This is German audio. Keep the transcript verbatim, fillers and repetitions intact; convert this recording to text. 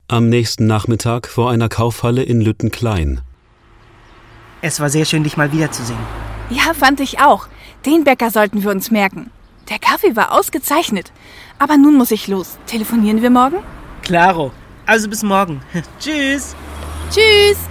Am nächsten Nachmittag vor einer Kaufhalle in Lüttenklein. Es war sehr schön, dich mal wiederzusehen. Ja, fand ich auch. Den Bäcker sollten wir uns merken. Der Kaffee war ausgezeichnet. Aber nun muss ich los. Telefonieren wir morgen? Klaro. Also bis morgen. Tschüss. Tschüss.